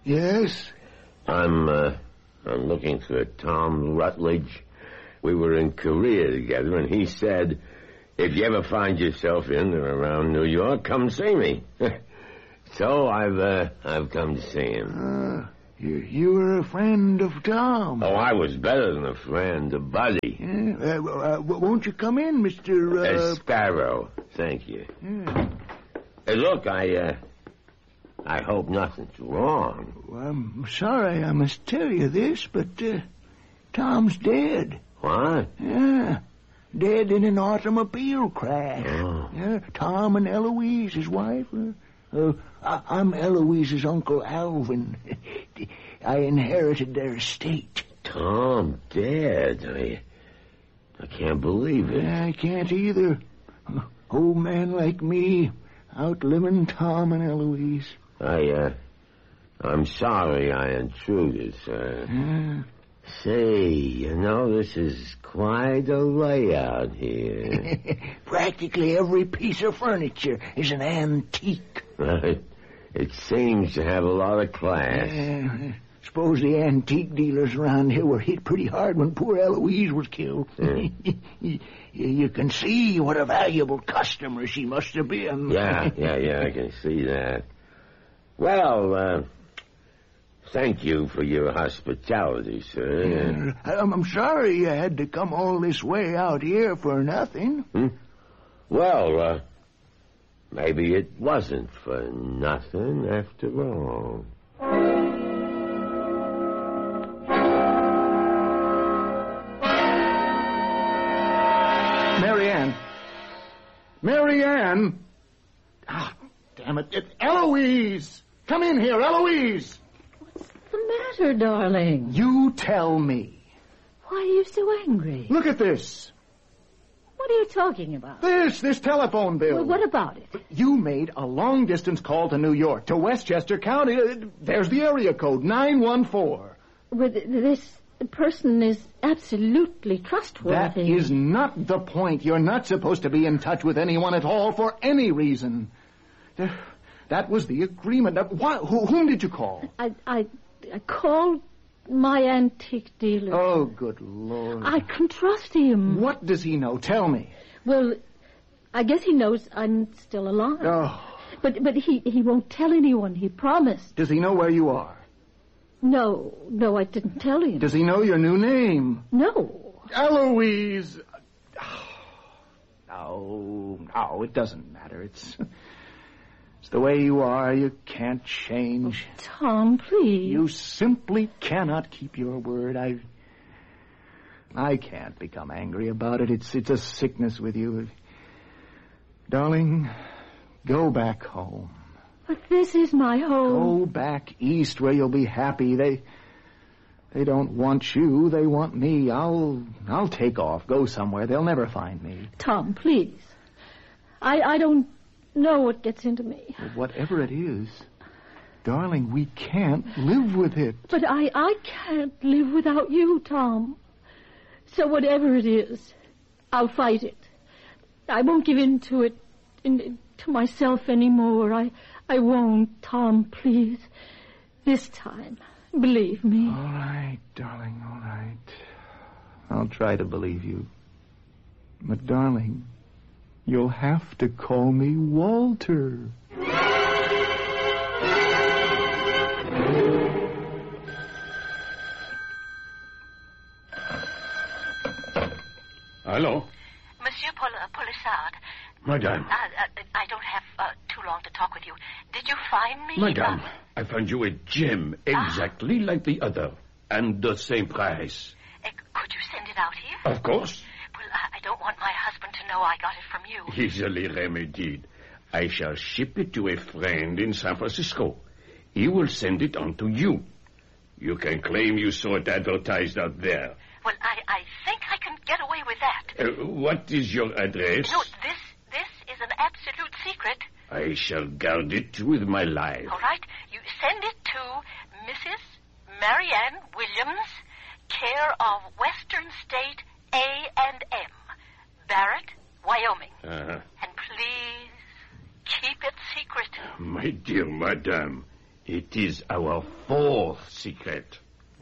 Yes? I'm looking for Tom Rutledge. We were in Korea together, and he said, if you ever find yourself in or around New York, come see me. So I've come to see him. You were a friend of Tom. Oh, I was better than a friend, a buddy. Won't you come in, Mr. Sparrow. Thank you. Hey, look, I hope nothing's wrong. Well, I'm sorry I must tell you this, but Tom's dead. What? Yeah, dead in an automobile crash. Oh. Yeah, Tom and Eloise, his wife. I'm Eloise's Uncle Alvin. I inherited their estate. Tom dead? I can't believe it. I can't either. Old man like me, outliving Tom and Eloise. I'm sorry I intruded, sir. Say, this is quite a layout here. Practically every piece of furniture is an antique. It seems to have a lot of class. Suppose the antique dealers around here were hit pretty hard when poor Eloise was killed. You can see what a valuable customer she must have been. Yeah, I can see that. Well, thank you for your hospitality, sir. I'm sorry you had to come all this way out here for nothing. Well, maybe it wasn't for nothing after all. Marianne! Ah, damn it. Eloise! Come in here, Eloise! What's the matter, darling? You tell me. Why are you so angry? Look at this. What are you talking about? This telephone bill. Well, what about it? You made a long-distance call to New York, to Westchester County. There's the area code, 914. Well, this person is absolutely trustworthy. That is not the point. You're not supposed to be in touch with anyone at all for any reason. That was the agreement. Whom did you call? I called my antique dealer. Oh, good Lord. I can trust him. What does he know? Tell me. Well, I guess he knows I'm still alive. Oh. But he won't tell anyone. He promised. Does he know where you are? No, I didn't tell him. Does he know your new name? No. Eloise! No, it doesn't matter. It's the way you are. You can't change. Oh, Tom, please. You simply cannot keep your word. I can't become angry about it. It's a sickness with you. Darling, go back home. But this is my home. Go back east where you'll be happy. They don't want you. They want me. I'll take off. Go somewhere. They'll never find me. Tom, please. I don't know what gets into me. But whatever it is, darling, we can't live with it. But I can't live without you, Tom. So whatever it is, I'll fight it. I won't give in to it, to myself anymore. I won't, Tom, please. This time, believe me. All right, darling, all right. I'll try to believe you. But, darling, you'll have to call me Walter. Hello? Monsieur Polissard. Madame. I don't have too long to talk with you. Did you find me? Madame, I found you a gem exactly like the other, and the same price. Could you send it out here? Of course. Well, I don't want my husband to know I got it from you. Easily remedied. I shall ship it to a friend in San Francisco. He will send it on to you. You can claim you saw it advertised out there. Well, I think I can get away with that. What is your address? No, this is an absolute secret. I shall guard it with my life. All right. You send it to Mrs. Marianne Williams, care of Western State A&M, Barrett, Wyoming. Uh-huh. And please keep it secret. My dear madame, It is our fourth secret.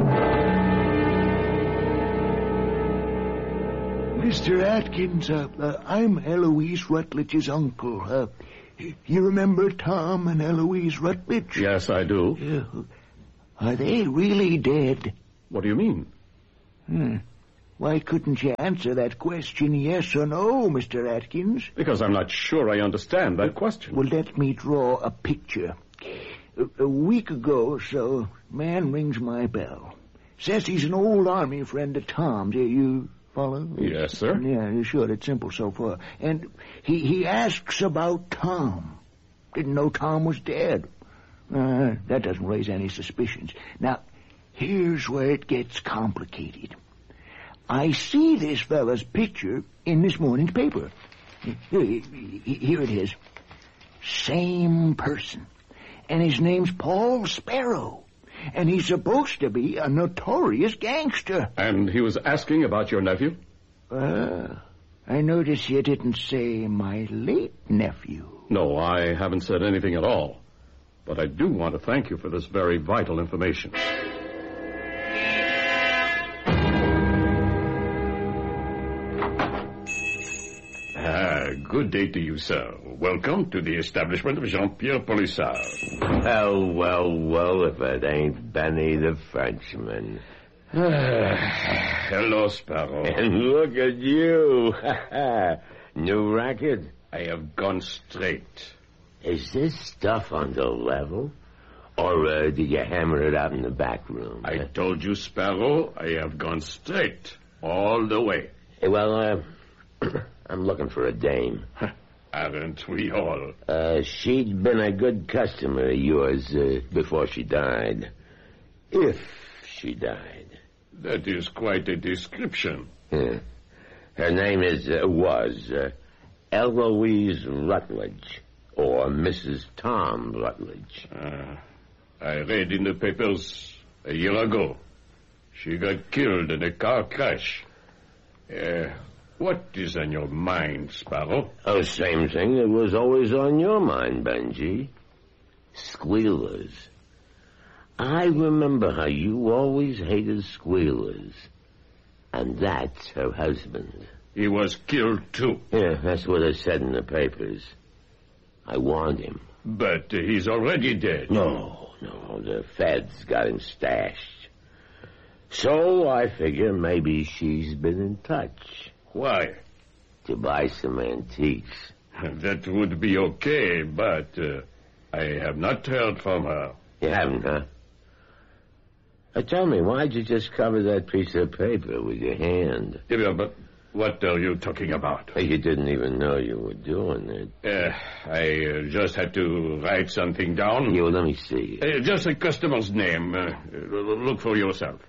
Mr. Atkins, I'm Eloise Rutledge's uncle. You remember Tom and Eloise Rutledge? Yes, I do. Are they really dead? What do you mean? Why couldn't you answer that question yes or no, Mr. Atkins? Because I'm not sure I understand that question. Well, let me draw a picture. A week ago or so, man rings my bell. Says he's an old army friend of Tom's. You follow? Yes, sir. Yeah, sure. It's simple so far. And he asks about Tom. Didn't know Tom was dead. That doesn't raise any suspicions. Now, here's where it gets complicated. I see this fella's picture in this morning's paper. Here it is. Same person. And his name's Paul Sparrow. And he's supposed to be a notorious gangster. And he was asking about your nephew? I notice you didn't say my late nephew. No, I haven't said anything at all. But I do want to thank you for this very vital information. Good day to you, sir. Welcome to the establishment of Jean-Pierre Polissard. Well, if it ain't Benny the Frenchman. Hello, Sparrow. And look at you. New racket? I have gone straight. Is this stuff on the level? Or did you hammer it out in the back room? I told you, Sparrow, I have gone straight. All the way. Well, I'm looking for a dame. Aren't we all? She'd been a good customer of yours before she died. If she died. That is quite a description. Her name was Eloise Rutledge, or Mrs. Tom Rutledge. I read in the papers a year ago. She got killed in a car crash. What is on your mind, Sparrow? Oh, same thing that was always on your mind, Benji. Squealers. I remember how you always hated squealers. And that's her husband. He was killed, too. Yeah, that's what it said in the papers. I warned him. But he's already dead. No, the feds got him stashed. So I figure maybe she's been in touch. Why? To buy some antiques. That would be okay, but I have not heard from her. You haven't, huh? Tell me, why'd you just cover that piece of paper with your hand? Yeah, but what are you talking about? You didn't even know you were doing it. I just had to write something down. Let me see. Just a customer's name. Look for yourself.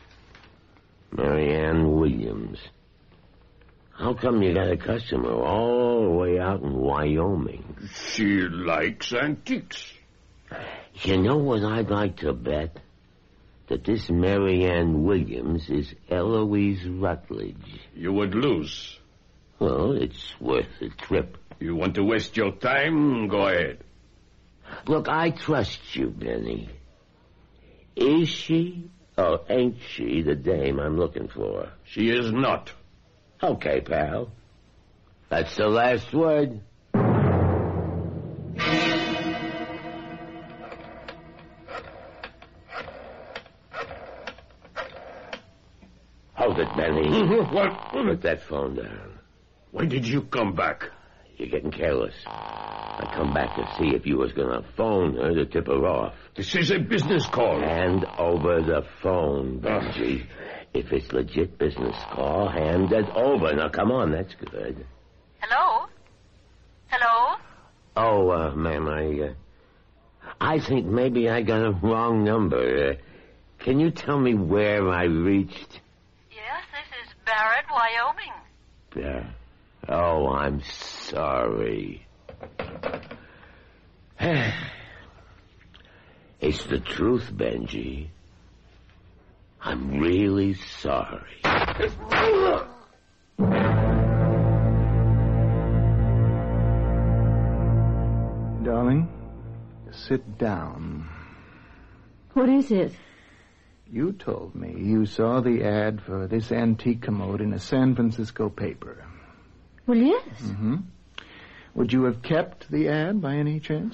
Marianne Williams. How come you got a customer all the way out in Wyoming? She likes antiques. You know what I'd like to bet? That this Marianne Williams is Eloise Rutledge. You would lose. Well, it's worth the trip. You want to waste your time? Go ahead. Look, I trust you, Benny. Is she or ain't she the dame I'm looking for? She is not. Okay, pal. That's the last word. Hold it, Benny. What? Put that phone down. Why did you come back? You're getting careless. I come back to see if you was going to phone her to tip her off. This is a business call. Hand over the phone, Benji. If it's legit business call, hand it over. Now, come on, that's good. Hello? Hello? Oh, ma'am, I think maybe I got a wrong number. Can you tell me where I reached? Yes, this is Barrett, Wyoming. Oh, I'm sorry. It's the truth, Benji. I'm really sorry. Darling, sit down. What is it? You told me you saw the ad for this antique commode in a San Francisco paper. Well, yes. Mm-hmm. Would you have kept the ad by any chance?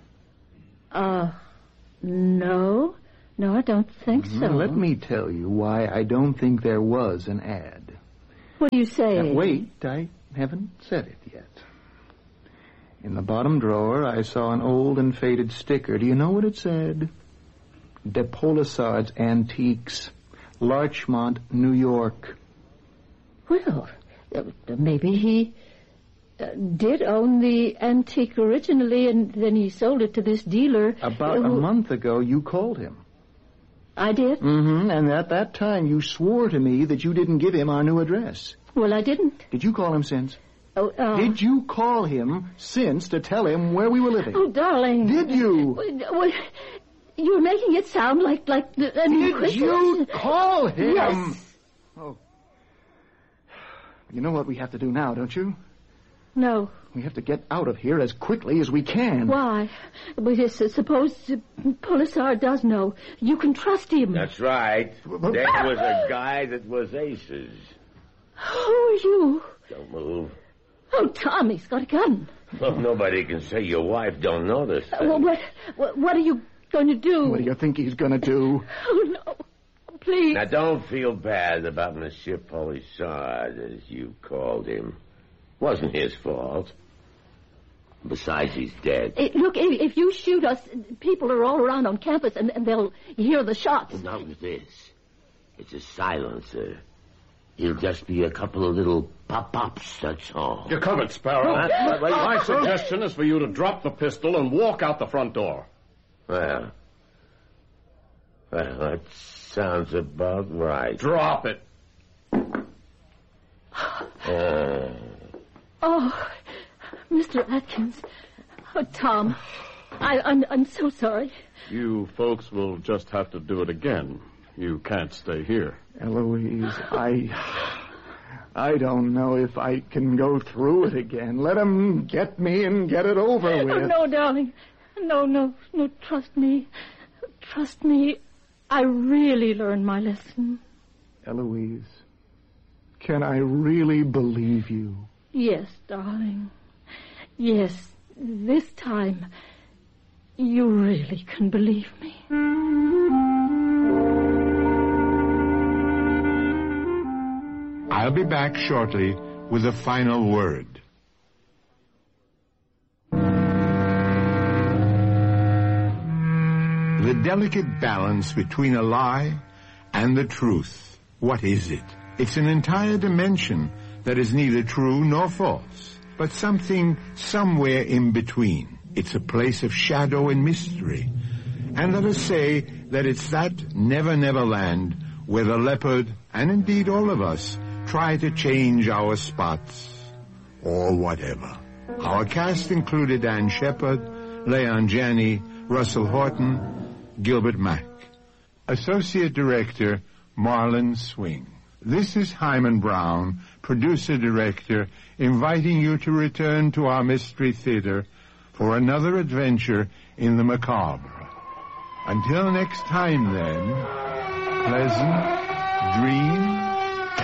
No. No, I don't think so. Let me tell you why I don't think there was an ad. What do you say? Now, wait, I haven't said it yet. In the bottom drawer, I saw an old and faded sticker. Do you know what it said? De Polisard's Antiques, Larchmont, New York. Well, maybe he did own the antique originally, and then he sold it to this dealer. About a month ago, you called him. I did? Mm-hmm, and at that time, you swore to me that you didn't give him our new address. Well, I didn't. Did you call him since? Oh, Did you call him since to tell him where we were living? Oh, darling. Did you? Well, you're making it sound like an Did you call him? Yes. Oh. You know what we have to do now, don't you? No. We have to get out of here as quickly as we can. Why? Well, suppose Polisard does know. You can trust him. That's right. There was a guy that was aces. Who are you? Don't move. Oh, Tom, he's got a gun. Well, nobody can say your wife don't know this thing. Well, what are you going to do? What do you think he's going to do? Oh, no. Please. Now, don't feel bad about Monsieur Polisard, as you called him. Wasn't his fault. Besides, he's dead. Look, if you shoot us, people are all around on campus, and they'll hear the shots. Well, not with this. It's a silencer. It'll just be a couple of little pop-pops, that's all. You're covered, Sparrow. My suggestion is for you to drop the pistol and walk out the front door. Well, that sounds about right. Drop it. Oh, Mr. Atkins. Oh, Tom. I'm so sorry. You folks will just have to do it again. You can't stay here. Eloise, I don't know if I can go through it again. Let him get me and get it over with. Oh, no, darling. No, trust me. Trust me. I really learned my lesson. Eloise, can I really believe you? Yes, darling. Yes, this time, you really can believe me. I'll be back shortly with a final word. The delicate balance between a lie and the truth. What is it? It's an entire dimension that is neither true nor false, but something somewhere in between. It's a place of shadow and mystery. And let us say that it's that never, never land where the leopard, and indeed all of us, try to change our spots, or whatever. Our cast included Ann Shepard, Leon Janney, Russell Horton, Gilbert Mack. Associate Director, Marlon Swing. This is Hyman Brown, Producer-Director, inviting you to return to our Mystery Theater for another adventure in the macabre. Until next time, then, pleasant dreams.